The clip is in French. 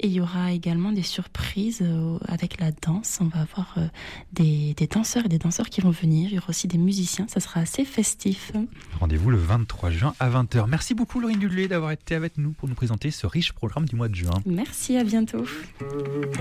Et il y aura également des surprises avec la danse. On va avoir des danseurs et des danseurs qui vont venir. Il y aura aussi des musiciens. Ça sera assez festif. Rendez-vous le 23 juin à 20h. Merci beaucoup Laurine Dudlé d'avoir été avec nous pour nous présenter ce riche programme du mois de juin. Merci, à bientôt.